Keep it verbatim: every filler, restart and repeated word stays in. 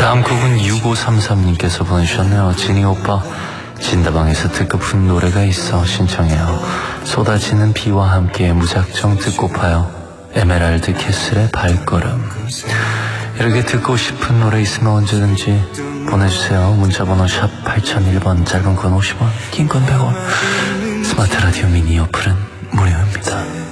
다음 곡은 육오삼삼님께서 보내주셨네요. 진이 오빠, 진다방에서 듣고픈 노래가 있어 신청해요. 쏟아지는 비와 함께 무작정 듣고파요. 에메랄드 캐슬의 발걸음. 이렇게 듣고 싶은 노래 있으면 언제든지 보내주세요. 문자번호 샵 팔공공일 번, 짧은 건 오십 원, 긴 건 백 원. 스마트 라디오 미니 어플은 무료입니다.